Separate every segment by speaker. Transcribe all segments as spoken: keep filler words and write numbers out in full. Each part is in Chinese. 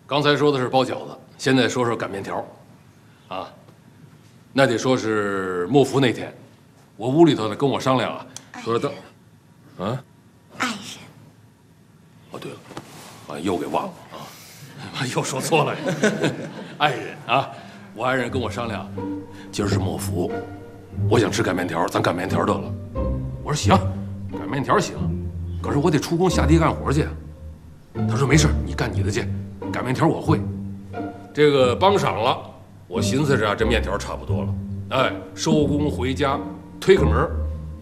Speaker 1: 刚才说的是包饺子，现在说说擀面条，啊，那得说是莫福那天，我屋里头呢跟我商量啊，说等，啊，
Speaker 2: 爱人。
Speaker 1: 哦对了，啊又给忘了啊，又说错了，爱人啊，我爱人跟我商量，今儿是莫福，我想吃擀面条，咱擀面条得了。我说行，擀面条行，可是我得出工下地干活去。他说没事，你干你的去。擀面条我会，这个帮晌了，我寻思着这面条差不多了，哎，收工回家，推开门，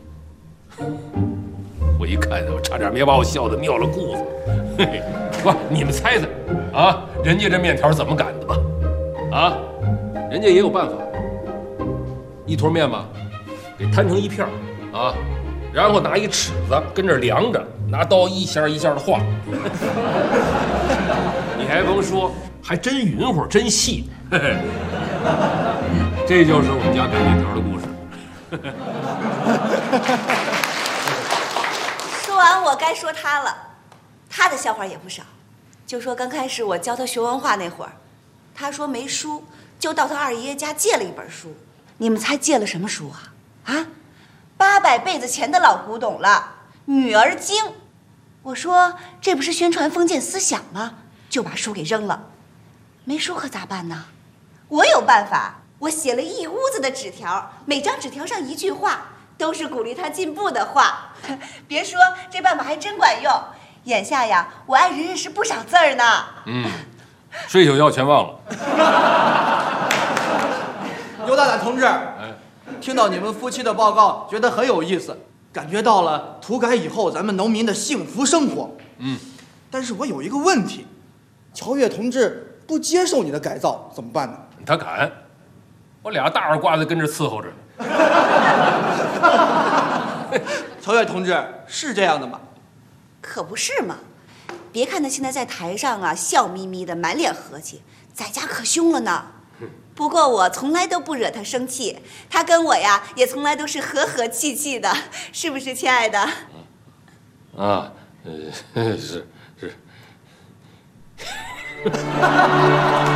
Speaker 1: 我一看，我差点没把我笑得尿了裤子。嘿嘿，不，你们猜猜，啊，人家这面条怎么擀的吧？啊，人家也有办法，一坨面吧，给摊成一片啊，然后拿一尺子跟这量着，拿刀一下一下的划。你还甭说，还真匀乎，真细。嘿嘿，这就是我们家擀面条的故事。
Speaker 2: 说完我该说他了，他的笑话也不少。就说刚开始我教他学文化那会儿，他说没书，就到他二爷爷家借了一本书。你们猜借了什么书啊？啊，八百辈子前的老古董了，《女儿经》。我说这不是宣传封建思想吗？就把书给扔了。没书可咋办呢？我有办法，我写了一屋子的纸条，每张纸条上一句话，都是鼓励他进步的话。别说，这办法还真管用。眼下呀，我爱人认识不少字儿呢。
Speaker 1: 嗯，睡宿觉全忘了。
Speaker 3: 牛大胆同志，哎，听到你们夫妻的报告，觉得很有意思，感觉到了土改以后咱们农民的幸福生活。
Speaker 1: 嗯，
Speaker 3: 但是我有一个问题，乔越同志不接受你的改造，怎么办呢？
Speaker 1: 他敢，我俩大耳刮子跟着伺候着。
Speaker 3: 乔越同志是这样的吗？
Speaker 2: 可不是嘛！别看他现在在台上啊，笑眯眯的，满脸和气，在家可凶了呢。不过我从来都不惹他生气，他跟我呀也从来都是和和气气的，是不是，亲爱的？
Speaker 1: 啊，呃，是是。